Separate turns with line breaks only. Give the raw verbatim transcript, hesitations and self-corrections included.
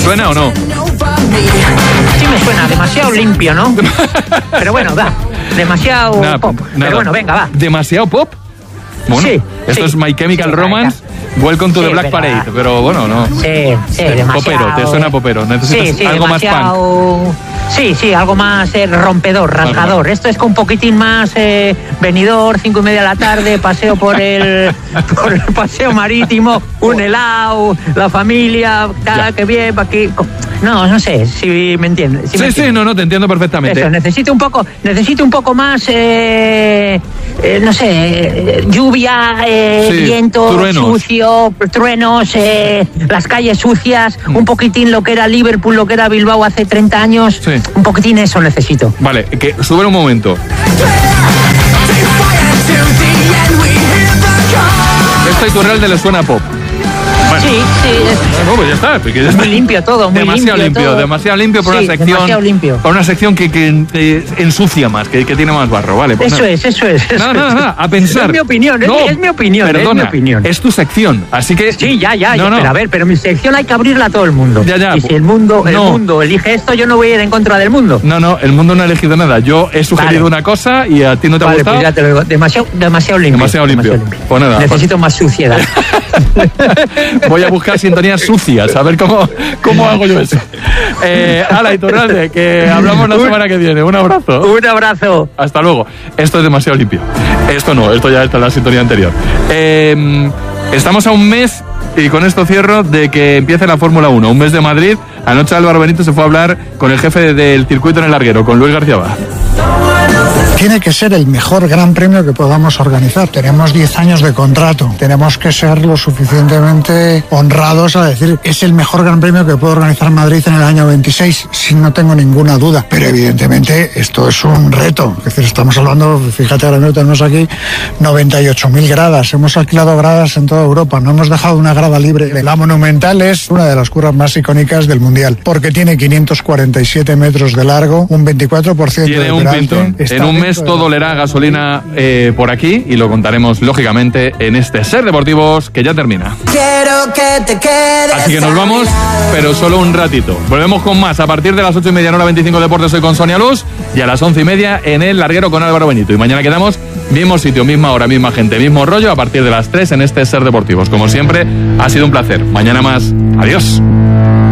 suena o no?
Sí me suena, demasiado limpio, ¿no? Pero bueno, va, demasiado
Nada,
pop.
nada.
Pero bueno, venga, va.
¿Demasiado pop? Bueno,
Sí,
esto
sí.
es My Chemical
Sí,
Romance, Welcome to
Sí,
the Black
pero-
Parade, pero bueno, no.
Sí, sí, demasiado.
Popero, te suena popero, necesitas
sí, sí,
algo más
demasiado... Sí, sí, algo más eh, rompedor, rasgador. Esto es con un poquitín más eh, venidor, cinco y media de la tarde, paseo por el, por el paseo marítimo, un helado, la familia, tal, que bien, aquí. No, no sé si me entiendes. Si
Sí,
me
sí,
entiendes.
no, no, te entiendo perfectamente.
Eso, necesito un poco, necesito un poco más, eh, eh, no sé, eh, lluvia, eh,
Sí,
viento,
truenos.
sucio, truenos, eh, las calles sucias, un poquitín lo que era Liverpool, lo que era Bilbao hace treinta años,
Sí.
un poquitín eso necesito.
Vale, que sube un momento. Esto a Iturralde le suena pop. Bueno,
Sí, sí, es
no, pues ya está. porque ya
muy
está.
limpio todo, muy
demasiado
limpio
limpio,
todo.
demasiado limpio por
Sí,
una sección.
demasiado limpio.
Por una sección que, que, eh, ensucia más, que, que tiene más barro, vale. Pues
Eso
nada.
es, eso es. eso
Nada, nada,
es.
nada, a pensar.
Es mi opinión, es,
No,
mi- es mi opinión,
perdona,
es mi opinión.
es tu sección, así que.
Sí, ya, ya,
No,
ya,
no.
pero a ver, pero mi sección hay que abrirla a todo el mundo.
Ya, ya.
Y si el mundo, el
No.
mundo elige esto, yo no voy a ir en contra del mundo.
No, no, el mundo no ha elegido nada. Yo he sugerido
Vale.
una cosa y a ti no te ha
Vale,
gustado.
pues ya te lo digo, demasiado, demasiado limpio.
Demasiado limpio. Pues nada,
Necesito más suciedad.
Voy a buscar sintonías sucias, a ver cómo, cómo hago yo eso. Eh, Ala, Iturralde, que hablamos la semana que viene. Un abrazo.
Un abrazo.
Hasta luego. Esto es demasiado limpio. Esto no, esto ya está en la sintonía anterior. Eh, estamos a un mes, y con esto cierro, de que empiece la Fórmula uno. Un mes de Madrid. Anoche Álvaro Benito se fue a hablar con el jefe del circuito en el larguero, con Luis García Bá.
Tiene que ser el mejor gran premio que podamos organizar. Tenemos diez años de contrato. Tenemos que ser lo suficientemente honrados a decir es el mejor gran premio que puede organizar Madrid en el año veintiséis, sin no tengo ninguna duda. Pero evidentemente esto es un reto. Es decir, estamos hablando, fíjate, ahora mismo tenemos aquí noventa y ocho mil gradas. Hemos alquilado gradas en toda Europa. No hemos dejado una grada libre. La Monumental es una de las curvas más icónicas del Mundial, porque tiene quinientos cuarenta y siete metros de largo, un veinticuatro por ciento
Tiene
de
un
peralte.
pintón.
Está
En un mes
dentro de
todo
la-
olerá gasolina eh, por aquí y lo contaremos lógicamente en este Ser Deportivos que ya termina.
Quiero que te quedes.
Así que nos vamos, pero solo un ratito. Volvemos con más a partir de las ocho y media en hora veinticinco Deportes. Soy con Sonia Luz y a las once y media en el larguero con Álvaro Benito. Y mañana quedamos mismo sitio, misma hora, misma gente, mismo rollo a partir de las tres en este Ser Deportivos. Como siempre, ha sido un placer. Mañana más. Adiós.